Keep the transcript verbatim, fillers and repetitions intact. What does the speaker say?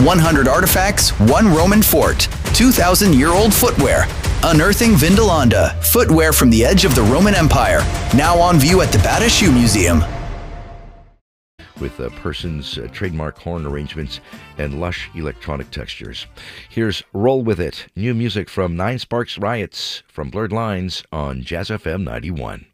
one hundred artifacts, one Roman fort, two thousand year old footwear. Unearthing Vindolanda, footwear from the edge of the Roman Empire. Now on view at the Bata Shoe Museum. With uh, Person's uh, trademark horn arrangements and lush electronic textures. Here's Roll With It, new music from Nine Sparks Riots from Blurred Lines on Jazz F M ninety-one.